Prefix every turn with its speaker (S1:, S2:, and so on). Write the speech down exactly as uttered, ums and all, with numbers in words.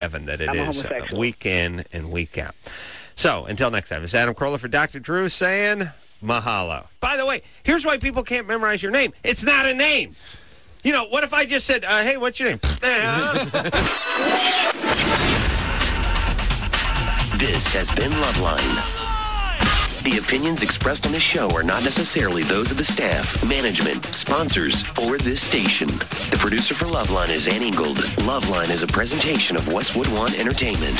S1: Evan, that it
S2: I'm a
S1: is uh,
S2: homosexual.
S1: week in and week out. So, until next time, it's Adam Carolla for Doctor Drew saying mahalo. By the way, here's why people can't memorize your name. It's not a name. You know, what if I just said, uh, hey, what's your name?
S3: This has been Loveline. The opinions expressed on this show are not necessarily those of the staff, management, sponsors, or this station. The producer for Loveline is Ann Ingold. Loveline is a presentation of Westwood One Entertainment.